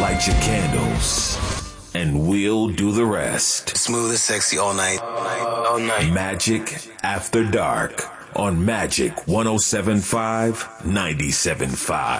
Light your candles, and we'll do the rest. Smooth and sexy all night. All night. Magic After Dark on Magic 107.5, 97.5.